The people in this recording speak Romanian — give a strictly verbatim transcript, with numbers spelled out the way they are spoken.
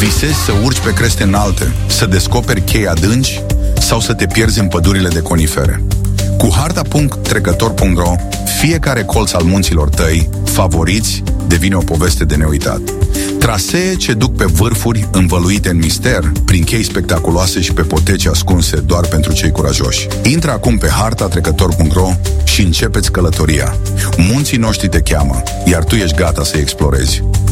Visezi să urci pe creste înalte, să descoperi chei adânci sau să te pierzi în pădurile de conifere. Cu harta punct trecător punct ro, fiecare colț al munților tăi favoriți devine o poveste de neuitat. Trasee ce duc pe vârfuri învăluite în mister, prin chei spectaculoase și pe poteci ascunse doar pentru cei curajoși. Intră acum pe harta trecător punct ro și începeți călătoria. Munții noștri te cheamă, iar tu ești gata să-i explorezi.